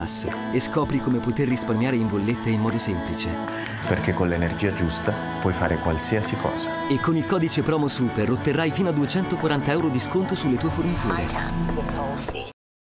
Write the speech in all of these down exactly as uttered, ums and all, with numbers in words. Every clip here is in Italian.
e scopri come poter risparmiare in bolletta in modo semplice. Perché con l'energia giusta puoi fare qualsiasi cosa. E con il codice promo SUPER otterrai fino a duecentoquaranta euro di sconto sulle tue forniture.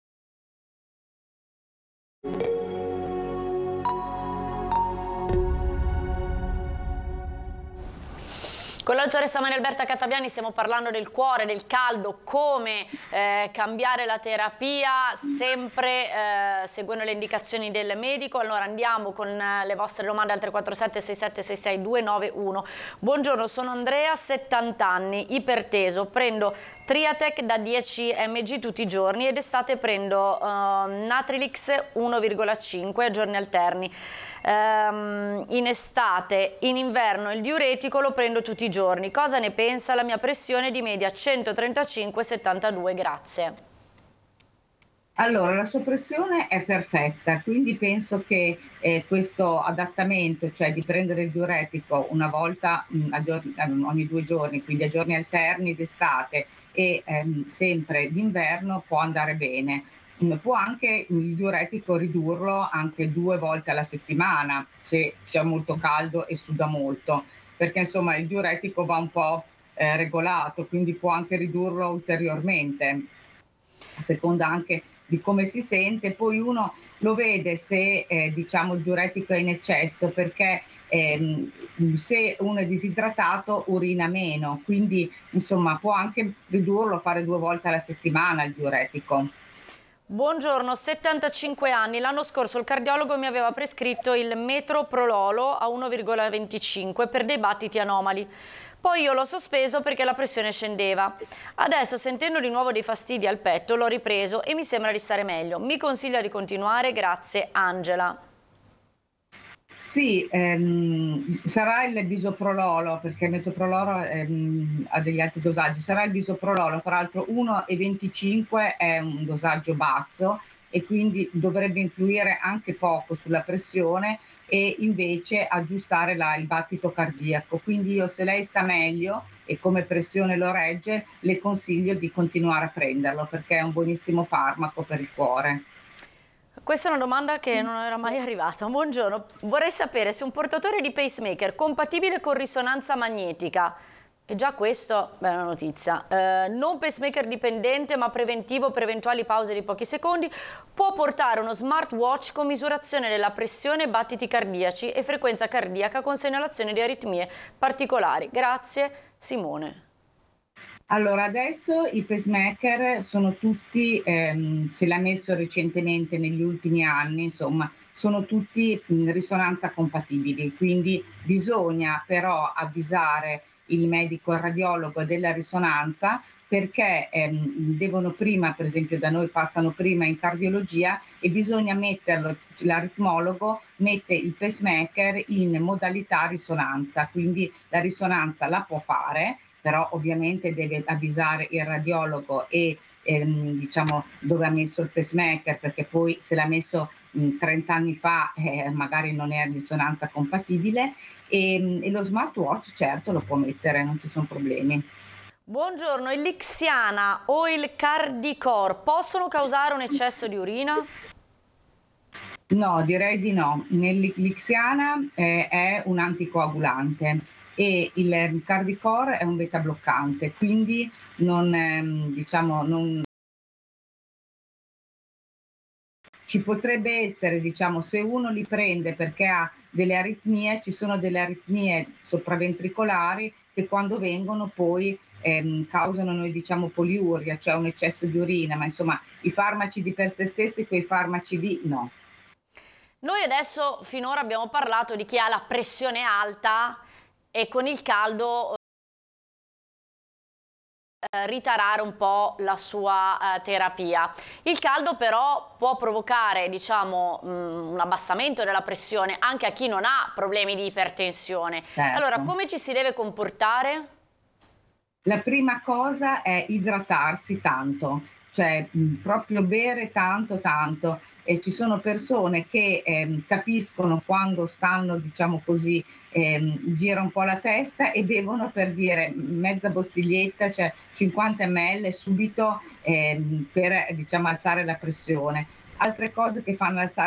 Con la dottoressa Maria Alberta Catabiani stiamo parlando del cuore, del caldo, come eh, cambiare la terapia, sempre eh, seguendo le indicazioni del medico. Allora andiamo con eh, le vostre domande al tre quattro sette sei sette sei sei due nove uno. Buongiorno, sono Andrea, settanta anni, iperteso, prendo Triatec da dieci milligrammi tutti i giorni ed estate prendo uh, Natrilix uno virgola cinque a giorni alterni. Um, in estate, in inverno il diuretico lo prendo tutti i giorni. Cosa ne pensa? La mia pressione è di media centotrentacinque settantadue, grazie. Allora, la sua pressione è perfetta, quindi penso che eh, questo adattamento, cioè di prendere il diuretico una volta mh, a giorni, ogni due giorni, quindi a giorni alterni d'estate e ehm, sempre d'inverno, può andare bene. Mh, può anche il diuretico ridurlo anche due volte alla settimana, se c'è molto caldo e suda molto, perché insomma il diuretico va un po' eh, regolato, quindi può anche ridurlo ulteriormente, a seconda anche di come si sente. Poi uno lo vede se eh, diciamo il diuretico è in eccesso, perché ehm, se uno è disidratato urina meno, quindi insomma può anche ridurlo, fare due volte alla settimana il diuretico. Buongiorno, settantacinque anni, l'anno scorso il cardiologo mi aveva prescritto il metoprololo a uno virgola venticinque per dei battiti anomali. Poi io l'ho sospeso perché la pressione scendeva. Adesso, sentendo di nuovo dei fastidi al petto, l'ho ripreso e mi sembra di stare meglio. Mi consiglia di continuare? Grazie, Angela. Sì, ehm, sarà il bisoprololo, perché il metoprololo ehm, ha degli alti dosaggi. Sarà il bisoprololo, tra l'altro uno virgola venticinque è un dosaggio basso e quindi dovrebbe influire anche poco sulla pressione e invece aggiustare la, il battito cardiaco. Quindi io, se lei sta meglio e come pressione lo regge, le consiglio di continuare a prenderlo, perché è un buonissimo farmaco per il cuore. Questa è una domanda che non era mai arrivata. Buongiorno, vorrei sapere se un portatore di pacemaker compatibile con risonanza magnetica, e già questo è una notizia, eh, non pacemaker dipendente ma preventivo per eventuali pause di pochi secondi, può portare uno smartwatch con misurazione della pressione, battiti cardiaci e frequenza cardiaca con segnalazione di aritmie particolari. Grazie, Simone. Allora, adesso i pacemaker sono tutti, ehm, ce l'ha messo recentemente negli ultimi anni, insomma, sono tutti in risonanza compatibili, quindi bisogna però avvisare il medico, il radiologo della risonanza, perché ehm, devono prima, per esempio da noi passano prima in cardiologia e bisogna metterlo, l'aritmologo mette il pacemaker in modalità risonanza, quindi la risonanza la può fare, però ovviamente deve avvisare il radiologo e ehm, diciamo dove ha messo il pacemaker, perché poi se l'ha messo trenta anni fa eh, magari non è a risonanza compatibile, e, e lo smartwatch certo lo può mettere, non ci sono problemi. Buongiorno, il Lixiana o il Cardicor possono causare un eccesso di urina? No, direi di no. L'Lixiana eh, è un anticoagulante e il Cardicor è un beta bloccante, quindi non, ehm, diciamo, non ci potrebbe essere, diciamo, se uno li prende perché ha delle aritmie, ci sono delle aritmie sopraventricolari che quando vengono poi ehm, causano, noi diciamo, poliuria, cioè un eccesso di urina, ma insomma i farmaci di per sé stessi, quei farmaci lì no. Noi adesso finora abbiamo parlato di chi ha la pressione alta e con il caldo eh, ritarare un po' la sua eh, terapia. Il caldo però può provocare, diciamo, mh, un abbassamento della pressione anche a chi non ha problemi di ipertensione. Certo. Allora, come ci si deve comportare? La prima cosa è idratarsi tanto, cioè mh, proprio bere tanto tanto. E ci sono persone che ehm, capiscono quando stanno, diciamo così, ehm, gira un po' la testa e bevono, per dire, mezza bottiglietta, cioè cinquanta millilitri subito ehm, per, diciamo, alzare la pressione. altre cose che fanno alzare